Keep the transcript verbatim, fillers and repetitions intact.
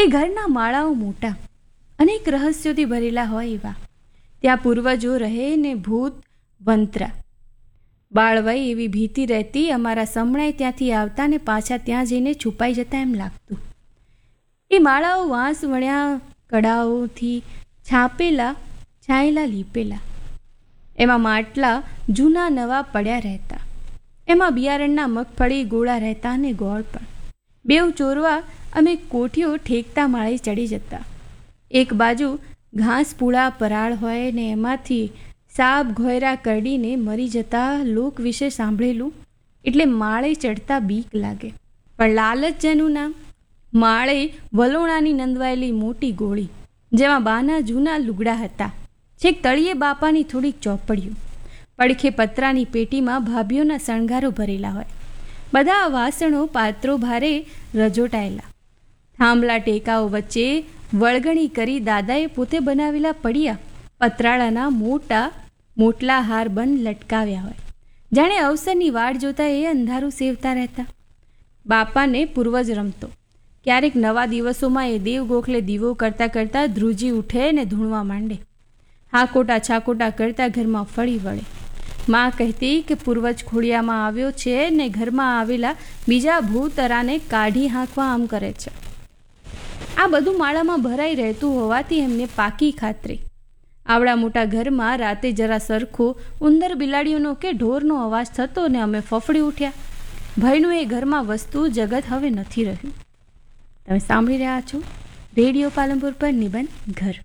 એ ઘરના માળાઓ મોટા, અનેક રહસ્યોથી ભરેલા હોય એવા. ત્યાં પૂર્વજો રહે ને ભૂત વંતરા. બાળવય એવી ભીતિ રહેતી, અમારા સમણાય ત્યાંથી આવતા ને પાછા ત્યાં જઈને છુપાઈ જતા એમ લાગતું. એ માળાઓ વાંસ વણ્યા કડાઓથી છાપેલા છાંયેલા લીપેલા. એમાં માટલા જૂના નવા પડ્યા રહેતા. એમાં બિયારણના મગફળી ગોળા રહેતા અને ગોળ પણ. બેઉ ચોરવા અમે કોઠીઓ ઠેકતા માળે ચડી જતા. એક બાજુ ઘાસ પૂળા પરાળ હોય ને એમાંથી સાપ ઘોયરા કરડીને મરી જતા લોક વિશે સાંભળેલું એટલે માળે ચડતા બીક લાગે. પણ લાલચ જેનું નામ. માળે વલોણાની નંદવાયેલી મોટી ગોળી, જેમાં બાના જૂના લુગડા હતા. છેક તળિયે બાપાની થોડીક ચોપડીઓ. પડખે પતરાની પેટીમાં ભાભીઓના શણગારો ભરેલા હોય. બધા વાસણો પાત્રો ભારે રજોટાયેલા. થાંભલા ટેકાઓ વચ્ચે વળગણી કરી દાદાએ પોતે બનાવેલા પડિયા પતરાળાના મોટા મોટલા હાર બંધ લટકાવ્યા હોય. જાણે અવસરની વાટ જોતા એ અંધારું સેવતા રહેતા. બાપાને પૂર્વજ રમતો. ક્યારેક નવા દિવસોમાં એ દેવ ગોખલે દીવો કરતાં કરતાં ધ્રુજી ઉઠે ને ધૂણવા માંડે. હાકોટા છાકોટા કરતાં ઘરમાં ફળી વળે. માં કહેતી કે પૂર્વજ ખોડિયામાં આવ્યો છે ને ઘરમાં આવેલા બીજા ભૂતરાને કાઢી હાંકવા આમ કરે છે. આ બધું માળામાં ભરાઈ રહેતું હોવાથી એમને પાકી ખાતરી. આવડા મોટા ઘરમાં રાતે જરા સરખો ઉંદર બિલાડીઓનો કે ઢોરનો અવાજ થતો ને અમે ફફડી ઉઠ્યા. ભયનું એ ઘરમાં વસ્તુ જગત હવે નથી રહ્યું. તમે સાંભળી રહ્યા છો રેડિયો પાલનપુર પર નિબંધ ઘર.